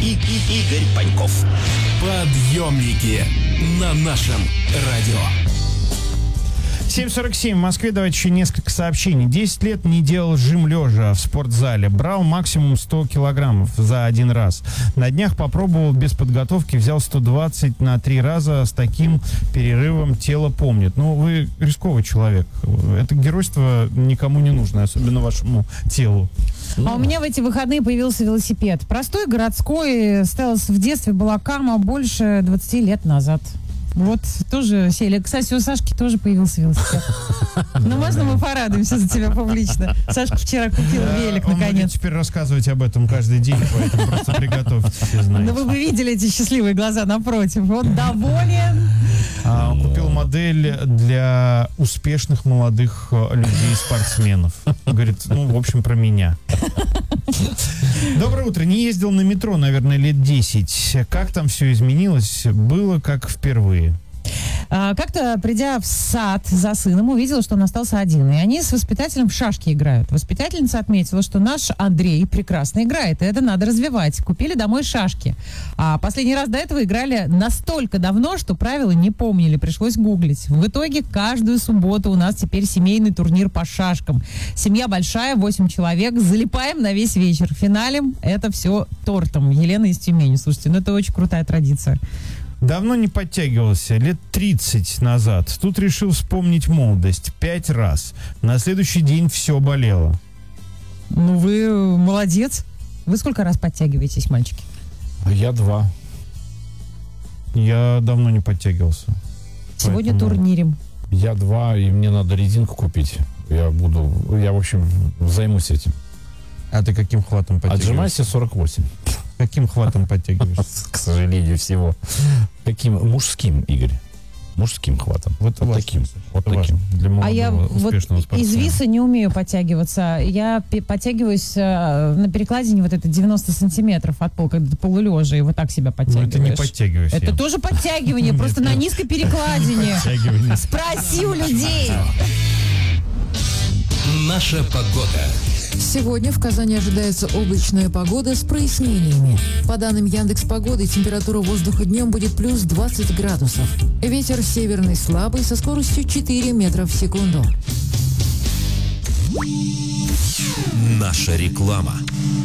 Игорь Паньков. Подъемники на нашем радио. 7:47 в Москве. Давайте еще несколько сообщений. 10 лет не делал жим лежа в спортзале. Брал максимум 100 килограммов за один раз. На днях попробовал без подготовки. Взял 120 на 3 раза. С таким перерывом тело помнит. Ну, вы рисковый человек. Это геройство никому не нужно, особенно вашему телу. А у меня в эти выходные появился велосипед. Простой, городской. Стелс в детстве была Кама больше 20 лет назад. Вот, тоже сели. Кстати, у Сашки тоже появился велосипед. Ну, можно мы порадуемся за тебя публично? Сашка вчера купил велик, Он будет наконец. теперь рассказывать об этом каждый день, поэтому просто приготовьтесь, все знаете. Ну, вы бы видели эти счастливые глаза напротив. Он доволен. Он купил модель для успешных молодых людей-спортсменов. Говорит, ну, в общем, про меня. Доброе утро. Не ездил на метро, наверное, лет 10. Как там все изменилось? Было как впервые. Как-то, придя в сад за сыном, увидела, что он остался один. И они с воспитателем в шашки играют. Воспитательница отметила, что наш Андрей прекрасно играет, и это надо развивать. Купили домой шашки. А последний раз до этого играли настолько давно, что правила не помнили. Пришлось гуглить. В итоге каждую субботу у нас теперь семейный турнир по шашкам. Семья большая, 8 человек. Залипаем на весь вечер. Финалем это все тортом. Елена из Тюмени. Слушайте, ну это очень крутая традиция. Давно не подтягивался, лет 30 назад. Тут решил вспомнить молодость 5 раз. На следующий день все болело. Ну, вы молодец. Вы сколько раз подтягиваетесь, мальчики? Я 2. Я давно не подтягивался. Сегодня Поэтому турнирим. Я 2, и мне надо резинку купить. Я, в общем, займусь этим. А ты каким хватом подтягиваешься? Отжимайся 48. Каким хватом подтягиваешься? К сожалению, всего. Каким? Мужским, Игорь. Мужским хватом. Вот таким. Вот Это таким. важно для молодого, А я вот успешного из спортсмена. виса не умею подтягиваться. Я подтягиваюсь на перекладине вот это 90 сантиметров от пола, когда ты полулежа, и вот так себя Ну, подтягиваешь. это не подтягивайся. Это тоже подтягивание, просто на низкой перекладине. Подтягивание. Спроси у людей. Наша погода. Сегодня в Казани ожидается облачная погода с прояснениями. По данным Яндекс.Погоды, температура воздуха днем будет плюс 20 градусов. Ветер северный слабый со скоростью 4 метра в секунду. Наша реклама.